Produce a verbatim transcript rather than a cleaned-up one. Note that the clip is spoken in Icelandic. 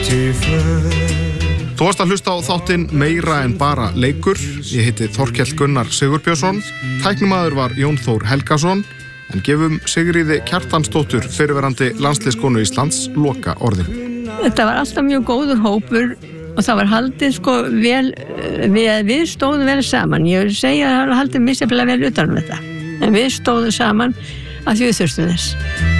Þú varst að hlusta á þáttinn Meira en bara leikur. Ég heiti Þorkell Gunnar Sigurbjörnsson. Tæknimaður var Jón Þór Helgason. En gefum Sigríði Kjartansdóttur, fyrrverandi landsliðskonu Íslands, loka orðin. Þetta var alltaf mjög góður hópur og það var haldið sko vel, við, við stóðum vel saman. Ég vil segja að það var haldið misjaflega vel utan um þetta. En við stóðum saman að því við þurftum þess.